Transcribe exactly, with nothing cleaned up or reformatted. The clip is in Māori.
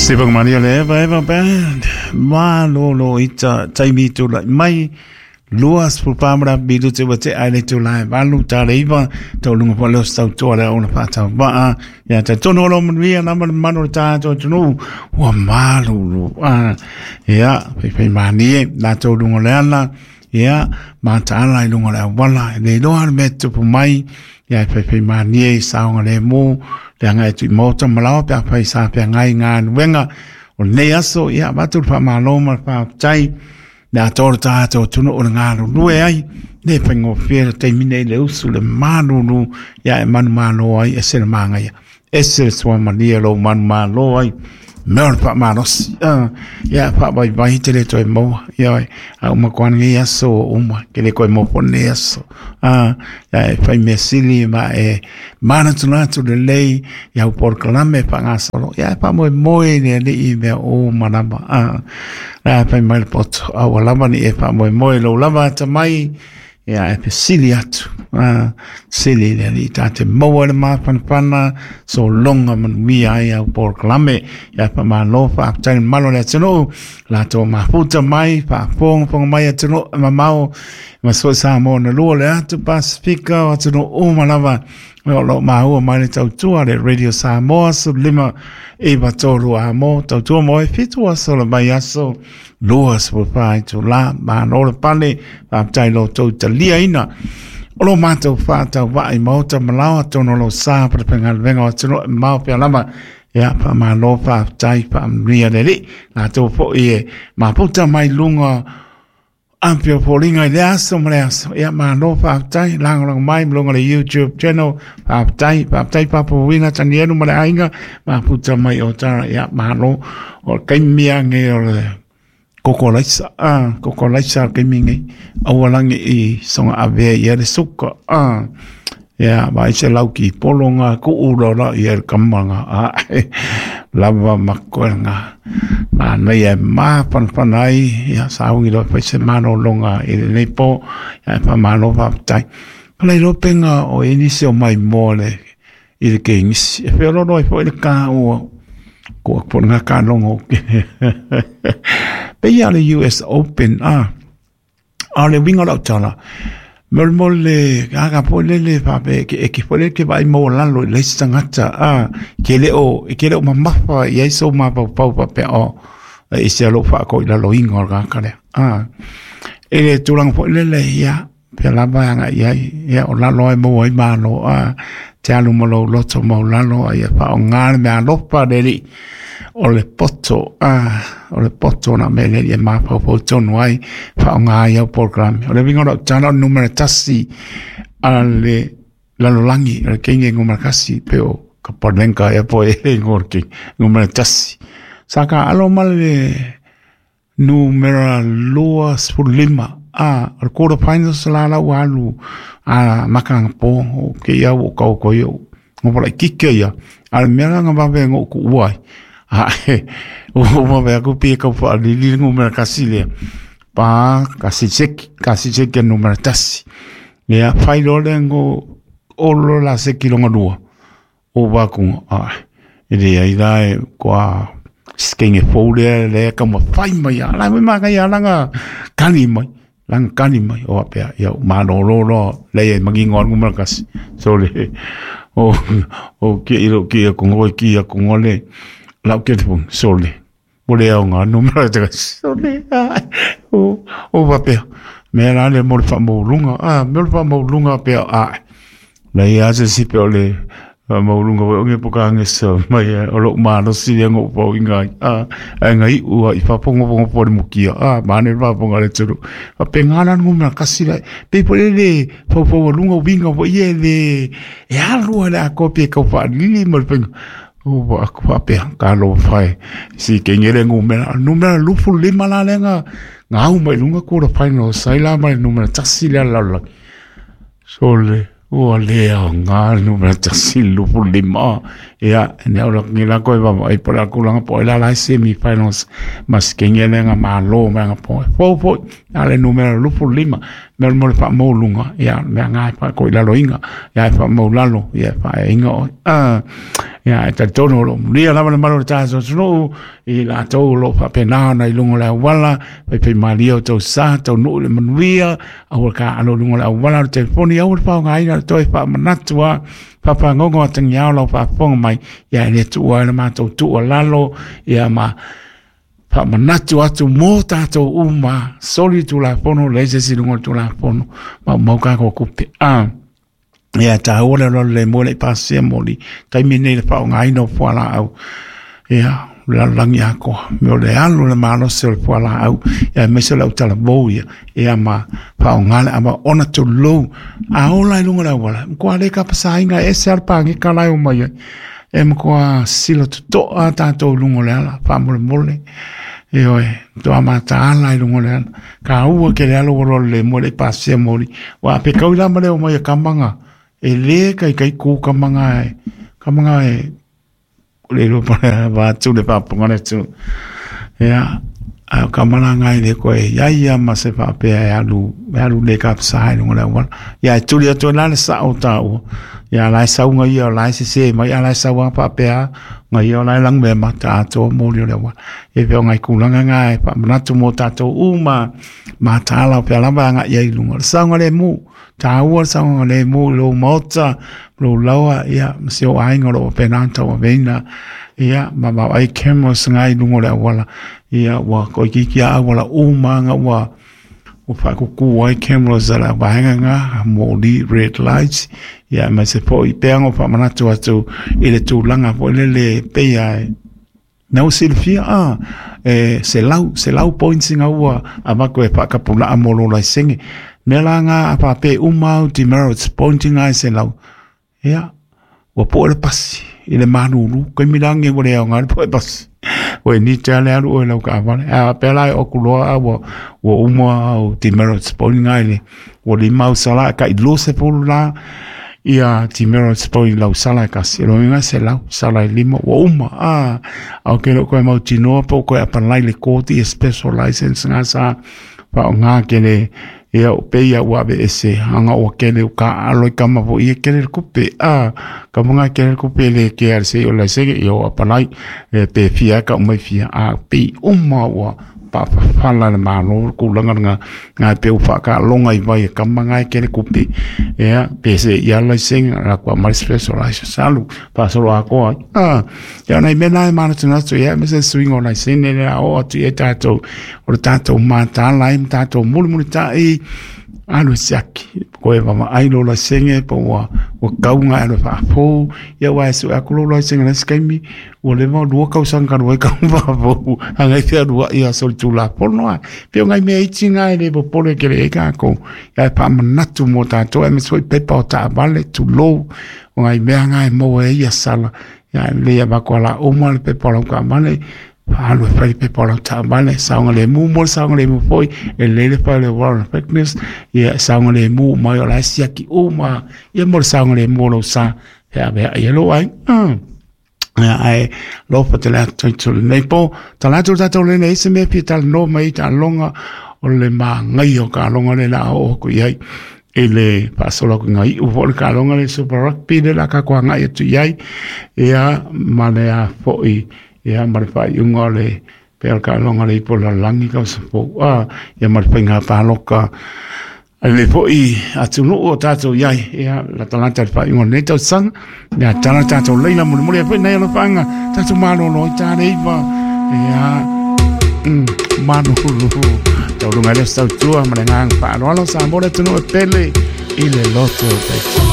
Sibang Maria le vai va band ma lo lo ita taimi tu la mai luas fu pamra bidu te wate ai tu la va lu ta le va to lunga po lo sta to la ona pa ta va ya ta to no lo mia na man man ta to no wa ma lu lu a ya pe pe ma ni la to lunga la la ya ma ta la lunga la wala le do har met pu mai ya pe pe ma ni sa nga le mo le nga tu mo ta ma la pa pa sa pa ngai ngan wenga o ne aso ya ba tu pa ma lo ma pa chai na torta to tuno o nga lu ai ne pengo fier te mine le usu le manu nu ya man mano ai e ser manga ya ese so mania lo man malo ai mer pa manos ya pa bai bai te le to mo ya au ma kwan ngi aso uma ke le ko mo pone aso ah ya fa me sili ma e mana tu na tu le lei ya por clame pa ngaso ya pa mo mo ne le i me o manaba ah la pa mal pot au la mani e pa mo mo lo lava ta mai ya e sili atu ah sili le li ta te mo le ma pan pana so longa man mi ai au por clame ya pa ma lo fa ta malo le tino la to ma puta mai pa pong pong mai tino ma mau ma so sa mo na lo le atu pasifika o tino o malava o lo ma o mai tau tua le radio sa mo so lima e ba tolu a mo tau tua mo e fitu so la mai aso loas po pai to la ma no le pale pa tai lo to ta lia ina o lo ma to fa ta va i mo ta malao to no lo sa pa pengal venga o tino ma pe lama ya pa ma lo fa tai pa ria le li na to fo e ma puta mai lunga ampio polinga le aso mreaso ya ma no fa tai lang lang mai lunga le YouTube channel fa tai fa tai pa po winga tanienu ma ainga ma puta mai o ta ya ma no o kai mia nge o koko laisa ah koko laisa ke mingi awalangi i songa ave ya le suka ah ya ba se lauki polonga ku uro la ya kamanga ah lava makoanga ma na ya ma pan panai ya saungi lo pa se mano longa i le po ya pa mano pa tai le lo penga o inicio mai mole i le kings e pero no foi le ka o ko por nga ka longo pe ya le U S Open ah ale winga la tala mol mol le aga po le le pa pe ke ke po le ke vai mo la lo le sangata ah ke le o ke le o mama pa ya so ma pa pa pa pe o e se lo fa ko la lo ingo ga ka le ah ele tulang po le le ya pe la ba nga ya ya o la lo mo i ma lo ah te alu mo lo lo to mo la lo ya pa o nga me lo pa de li o le poto ah o le poto na me le ma pa po tonu ai fa nga ia program o le vingo tana numero tasi ale la lolangi le kinge ngoma kasi peo ka ponenka e po e ngorki numero tasi saka alo male numero loa spulima ah al quarter finals la la walu ah makang po ke ia o ka ko yo ngopala kike ya al mera nga ba vengo ku wai ah o mo ve ku pi ka fa li li numero kasile pa kasi check kasi check el numero tasi ya fai lo lengo o lo la se kilonga dua o ba ku ah ide ai dai kwa skinge fole le ka mo fai mai ala mai ma ka ya langa kali mai lang kali mai o pe ya ma no lo lo le magi ngor numero kasi so le o o ke iro ke ko ngoi ki ko ngole la ke fun so le o le nga numero de so le o o va pe me la le mo fa mo lunga ah me fa mo lunga pe ah la ya se si pe le mo lunga o nge poka nge so mai o lo ma no si ngo po inga ah ngai u i fa pongo pongo po mo ki ah ma ne fa ponga le tsuru pa pe ngana nguma kasi la pe po le fo fo lunga winga po ye le e alu la copia ko fa li mo pe o ba ko pe ka lo fai si ke ngere nguma numero lu fu le mala lenga ngau mai lunga ko ro fai no sai la mai numero tasi la la so le o le nga numero tasi lu fu le ma ya ne ora ni la ko va ai por la kulanga po la la semi finals mas ke ngere nga ma lo ma nga po fo fo ale numero lu fu le ma me mo fa mo lunga ya me nga fa ko la loinga ya fa mo lalo ya fa inga ah ya ta tono lo ria la ma ta so no i la to lo fa pena na lunga la wala pe pe mario to sa to no le manuia au ka alo lunga la wala telefoni au fa nga ina to fa manatua fa fa ngongo tang yao lo fa fong mai ya ne tu wa ma to tu lalo ya ma pa manatu atu mo tato uma soli tu la pono leze si lungo tu la pono ma mo ka ko kupe ah ya ta ora lo le mo le passe mo li kai mine le pa ngai no foala au ya la lang ya ko mo le alo le malo se le foala au ya me se la utala boia ya ma pa ngale ama ona tu lo a ola lungo la wala ko ale ka pasa inga e ser pa ngi kala o mai e mo ko silo to a tato lungo le ala pa mo le e oi to amata ala i lungo le ka ua ke le alo wolo le mo le passe mo li wa pe kau la male o mai kamanga e le kai kai ku kamanga e kamanga e le lo pa va tu le pa ponga tu ya a kamala ngai le ko e ya ya ma se fa pe ya lu ya lu le ka sa lungo le wa ya tu le to la sa o ta o ya lai sa nga ya lai se se mai ya lai sa wa pa pe a ngai ya lai lang me ma ta to mo le wa e ve ngai ku langa ngai pa na tu mo ta to u ma ma ta la pe la ba nga ye lungo sa nga le mu ta wa sa nga le mu lo mo ta lo lawa ya se o ai ngoro pe na to ve na ya ma ma ai camera ngai lungo le wala ya wa ko ki ya wala u ma nga wa o fa ko ku ai camera za la ba nga nga mo di red lights ya ma se po i pe ngo fa mana tu atu ile tu langa po le le pe ya na o selfie ah eh se lau se lau pointing au a ma ko e pa ka pula amolo la singe me la nga pa pe u ma di merits pointing ai se lau ya o po le pasi ile manulu ko mi lange wo le nga po pas we ni tele alu o la ka va a pe la o kulo a wo wo u ma o di merits pointing ai le wo li mau sala ka i lo se pula ia timero spoi lau sala kasi lo inga se lau sala lima wa uma ah au ke lo ko mau tino po ko apa lai le koti special license nga sa pa nga ke le ia o pe ia wa be ese anga o ke le ka alo kama po ia ke le kupe ah ka nga ke le kupe le ke ar se o la se yo apa lai pe fia ka mai fia a pe uma wa pa fa la ma no ku langa nga nga pe fa ka longa i vai ka manga ke le kupi ya pe se ya la sing la kwa mal special salu pa so a ko ah ya na me na ma na so ya me se swing on I sing ne o tu e tato o tato ma ta la im tato mul mul ta i alu saki ko e ma ai lo la sing e po wa o ka unga e fa fo ya wa so a ko lo sing na skemi o le mo do ka usang ka ro ka va fo anga fe do ia so tu la por no pe ngai me i tinga e bo pole ke le ka ko ya pa manatu mo ta to e me so pe pa ta vale tu lo ngai me ngai mo e ia sala ya le ya ba ko la o mo pe pa ka vale Halo fai pe pola ta bale saunga le mu mo saunga le mu foi e le le fa le war fitness ya saunga le mu mai ola sia ki o ma ya mo saunga le mo lo sa ya be ya lo ai ya ai lo fa te la to to le po ta la to ta to le nei se me pi ta no mai ta longa o le ma ngai o ka longa le la o ku ai e le pa solo ngai u vol ka longa le super rugby de la ka kwa ngai tu ai ya ma le a foi ya mar fa yunga le per ka longa le po la langi ka so ah ya mar fa nga pa loka le po i atu no o tato ya ya la talanta fa yunga ne to sang ya talanta to le na mo mo le fa na lo fanga tato malo lo ta le va ya mm manu lu to lo nga le sta tu ma ngang pa lo lo sa mo le tu no pele ile loto